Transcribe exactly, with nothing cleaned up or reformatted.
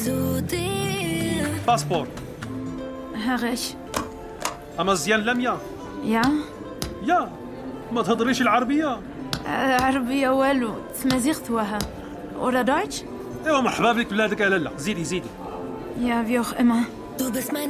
باسبور. هغش. أما زيان لميا. يا يا ما تهضريش العربية. عربية والو تمازيغت وها ولا دويتش. ايوا مرحبا بك بلادك يا لالا. زيدي زيدي يا فيوخ إما